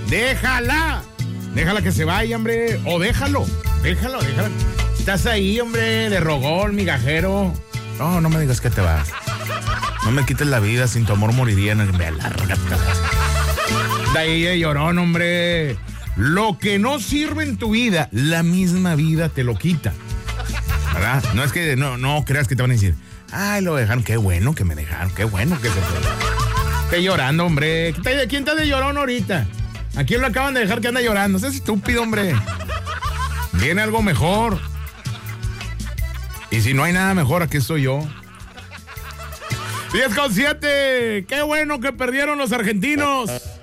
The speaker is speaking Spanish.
Déjala que se vaya, hombre. O déjalo. Estás ahí, hombre, de rogón, migajero. No me digas que te vas. No me quites la vida, sin tu amor moriría. Lárgate. De ahí de llorón, hombre. Lo que no sirve en tu vida, la misma vida te lo quita. ¿Verdad? No es que no creas que te van a decir, ay, lo dejaron, qué bueno que me dejaron, qué bueno que se fue. Estoy llorando, hombre. ¿Quién está de llorón ahorita? ¿A quién lo acaban de dejar que anda llorando? Seas estúpido, hombre. Viene algo mejor. Y si no hay nada mejor, aquí estoy yo. 10:07. Qué bueno que perdieron los argentinos.